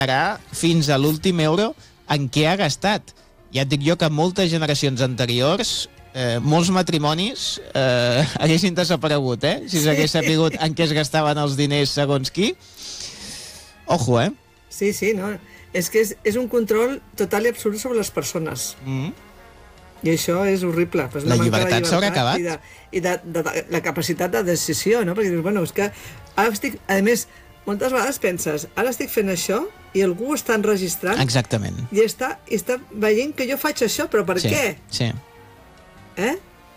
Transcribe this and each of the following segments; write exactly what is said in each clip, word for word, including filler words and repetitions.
fins a l'últim euro en què ha gastat. Ja et dic jo que moltes generacions anteriors, eh, molts matrimonis eh, haguessin desaparegut, eh? Si s'hagués sapigut en què es gastaven els diners segons qui. Ojo, eh? Sí, sí, no. És que és, és un control total i absolut sobre les persones. Mm. I això és horrible. Pues la llibertat s'haurà acabat. I, de, i de, de, de, la capacitat de decisió, no? Perquè dius, bueno, és que ara estic... A més, moltes vegades penses, ara estic fent això i algú ho està enregistrant. Exactament. I està, i està veient que jo faig això, però per sí, què? Sí. Eh?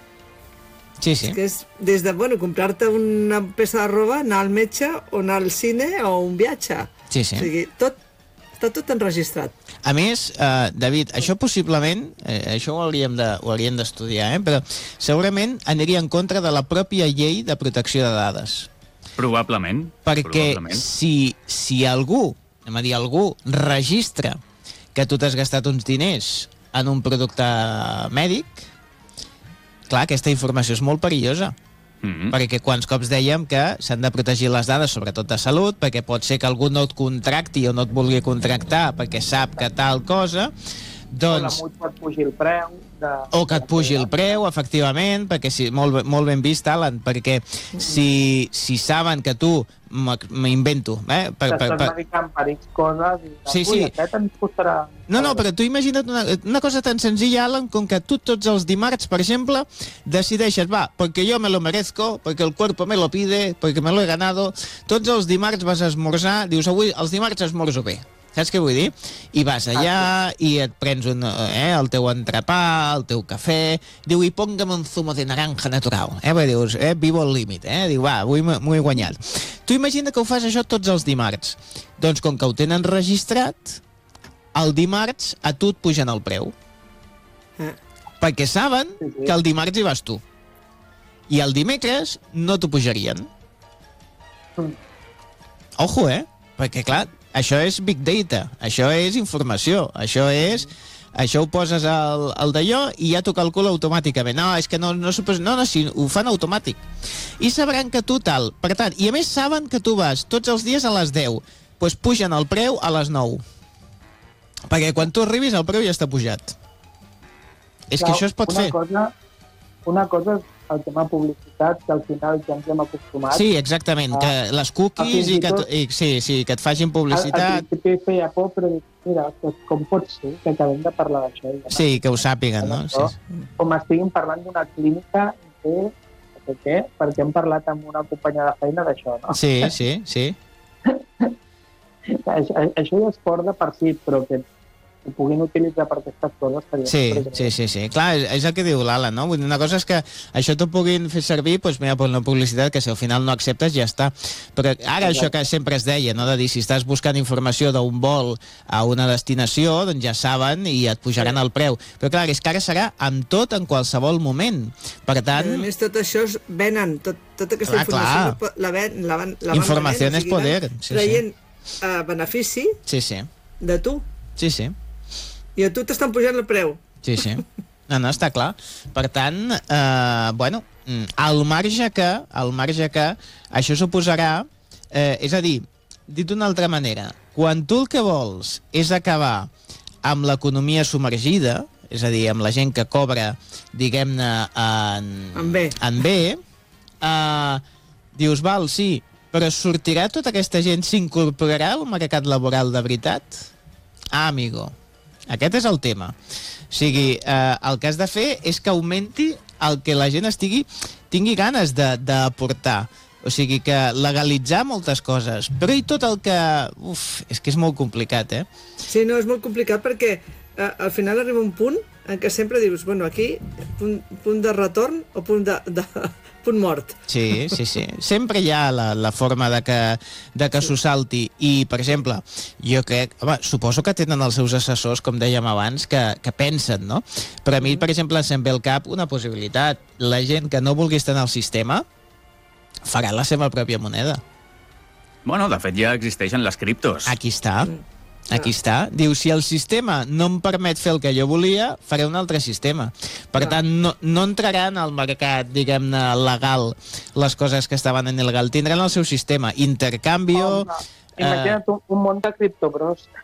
Sí, sí. És que és des de, bueno, comprar-te una peça de roba, anar al metge o anar al cine o un viatge. Sí, sí. O sigui, tot, està tot enregistrat. A més, eh, David, això possiblement, eh, això ho hauríem de, ho hauríem d'estudiar, eh, però segurament aniria en contra de la pròpia llei de protecció de dades. Probablement. Perquè probablement. si, si algú, anem a dir algú, registra que tu t'has gastat uns diners en un producte mèdic, clar, aquesta informació és molt perillosa. Mm-hmm. Perquè quants cops dèiem que s'han de protegir les dades, sobretot de salut, perquè pot ser que algú no et contracti o no et vulgui contractar perquè sap que tal cosa, doncs... O la mútua et pugi el preu... De... O que et pugi el preu, efectivament, perquè sí, molt, molt ben vist, Alan, perquè si, si saben que tu, m'invento, eh? Per, per, per... medicant per X coses i... Sí, sí. Aquest ens costarà... No, no, però tu imagina't una, una cosa tan senzilla, Alan, com que tu tots els dimarts, per exemple, decideixes, va, perquè jo me lo merezco, perquè el cuerpo me lo pide, perquè me lo he ganado, tots els dimarts vas a esmorzar, dius, avui els dimarts esmorzo bé. Saps què vull dir? I vas allà i et prens un, eh, el teu entrepà, el teu cafè, diu, i póngame un zumo de naranja natural. Eh? Perquè dius, eh, vivo al límit, eh? Diu, va, avui m'ho he guanyat. Tu imagina que ho fas això tots els dimarts. Doncs com que ho tenen registrat, el dimarts a tu et pugen el preu. Eh. Perquè saben que el dimarts hi vas tu. I el dimecres no t'ho pujarien. Ojo, eh? Perquè, clar, això és big data, això és informació, això és... Això ho poses al, al d'allò i ja t'ho calcula automàticament. No, és que no, no, no, no, sí, ho fan automàtic. I sabran que tu tal. Per tant, i a més saben que tu vas tots els dies a les deu. Doncs pues pugen el preu a les nou. Perquè quan tu arribis el preu ja està pujat. És Clar, que això es pot una fer. Cosa, una cosa és el tema publicitat, que al final ja ens hem acostumat. Sí, exactament, a, que les cookies i que, tot, i, sí, sí, que et facin publicitat... Al principi feia por, però mira, com pot ser que acabem de parlar d'això? Sí, que ho sàpiguen, no? Això, sí. Com estiguin parlant d'una clínica de... Què? Perquè hem parlat amb una companya de feina d'això, no? Sí, sí, sí. això, això ja és fort de per si, però que ho puguin utilitzar per aquestes coses. Sí, sí, sí, sí. Clar, és, és el que diu l'Alan, no? Vull dir, una cosa és que això t'ho puguin fer servir, doncs mira, per una publicitat que si al final no acceptes ja està. Però ara això que sempre es deia, no? De dir, si estàs buscant informació d'un vol a una destinació, doncs ja saben i et pujaran el preu. Però clar, és que ara serà amb tot en qualsevol moment. Per tant... A més, tot això es venen, tot, tota aquesta clar, informació clar. la, ven, la, van, la van informació venent, és poder. Sí, traient sí. Uh, benefici sí, sí. de tu. Sí, sí. I a tu t'estan pujant el preu. Sí, sí. No, no, està clar. Per tant, eh, bueno, al marge que, al marge que això suposarà, eh, és a dir, dit d'una altra manera, quan tu el que vols és acabar amb l'economia submergida, és a dir, amb la gent que cobra, diguem-ne, en, en bé, en bé eh, dius, val, sí, però sortirà tota aquesta gent, s'incorporarà al mercat laboral de veritat? Ah, amigo, aquest és el tema. O sigui, eh, el que has de fer és que augmenti el que la gent estigui tingui ganes d'aportar. O sigui, que legalitzar moltes coses. Però i tot el que... Uf, és que és molt complicat, eh? Sí, no, és molt complicat perquè eh, al final arriba un punt en què sempre dius, bueno, aquí, punt, punt de retorn o punt de... de punt mort. Sí, sí, sí. Sempre hi ha la, la forma de que, de que s'ho salti. I, per exemple, jo crec... Home, suposo que tenen els seus assessors, com dèiem abans, que, que pensen, no? Però a mi, per exemple, se'm ve al cap una possibilitat. La gent que no vulgui estar en el sistema farà la seva pròpia moneda. Bueno, de fet ja existeixen les criptos. Aquí està. Aquí està. Diu, si el sistema no em permet fer el que jo volia, faré un altre sistema. Per tant, no, no entraran al mercat, diguem-ne, legal les coses que estaven en il·legal. Tindran el seu sistema. Intercanvio, Imagina't un, un món de criptobros.